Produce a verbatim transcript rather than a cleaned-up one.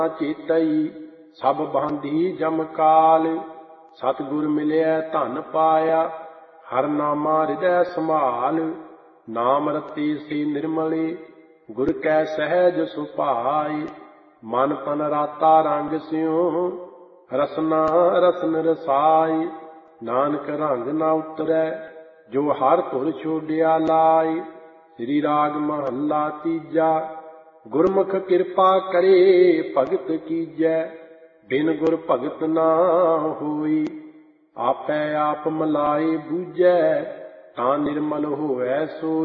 ਚੇਤਈ ਸਭ ਬਾਂਧੀ ਜਮ ਕਾਲ। ਸਤਿਗੁਰ ਮਿਲਿਆ ਧਨ ਪਾਇਆ ਹਰ ਨਾਮਾ ਹਿਰਦੈ ਸੰਭਾਲ। ਨਾਮ ਰਤੀ ਸੀ ਨਿਰਮਲੀ ਗੁਰ ਕੈ ਸਹਿਜ ਸੁਭਾਈ। ਮਨ ਤਨ ਰਾਤਾ ਰੰਗ ਸਿਉ ਰਸਨਾ ਰਸਨ ਰਸਾਈ। ਨਾਨਕ ਰੰਗ ਨਾ ਉਤਰੈ ਜੋ ਹਰ ਧੁਰ ਛੋਡਿਆ ਲਾਈ। ਸ੍ਰੀ ਰਾਗ ਮਹੱਲਾ ਤੀਜਾ। ਗੁਰਮੁਖ ਕਿਰਪਾ ਕਰੇ ਭਗਤ ਕੀਜੈ ਬਿਨ ਗੁਰ ਭਗਤ ਨਾ ਹੋਈ। ਆਪੈ ਆਪ ਮਲਾਏ ਬੂਝੈ ਤਾਂ ਨਿਰਮਲ ਹੋਵੈ ਸੋਈ।